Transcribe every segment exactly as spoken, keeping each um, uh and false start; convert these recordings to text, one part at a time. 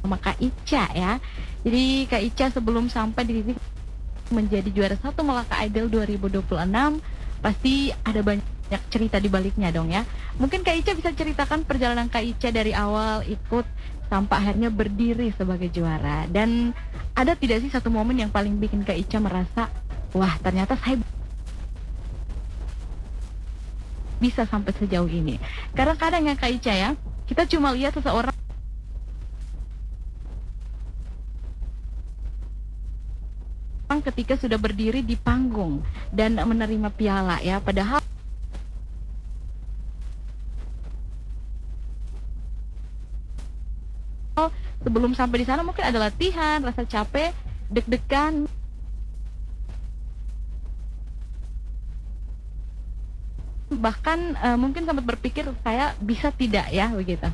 sama Kak Ica ya. Jadi Kak Ica sebelum sampai di titik menjadi juara satu Melaka Idol dua ribu dua puluh enam, pasti ada banyak cerita di baliknya dong ya. Mungkin Kak Ica bisa ceritakan perjalanan Kak Ica dari awal ikut sampai akhirnya berdiri sebagai juara. Dan ada tidak sih satu momen yang paling bikin Kak Ica merasa, wah ternyata saya bisa sampai sejauh ini. Karena kadang ya Kak Ica ya, kita cuma lihat seseorang ketika sudah berdiri di panggung dan menerima piala ya, padahal sebelum sampai di sana mungkin ada latihan, rasa capek, deg-degan, bahkan uh, mungkin sempat berpikir saya bisa tidak ya begitu.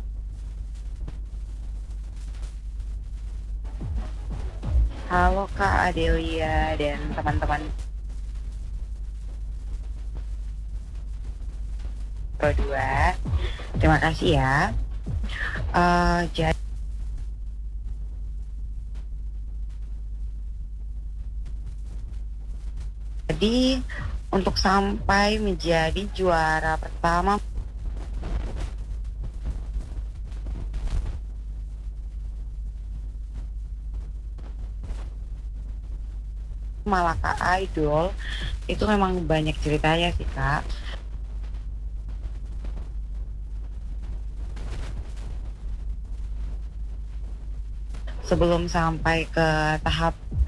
Halo Kak Adelia dan teman-teman Pro dua, terima kasih ya. Uh, jadi Jadi untuk sampai menjadi juara pertama Malaka Idol itu memang banyak ceritanya sih Kak. Sebelum sampai ke tahap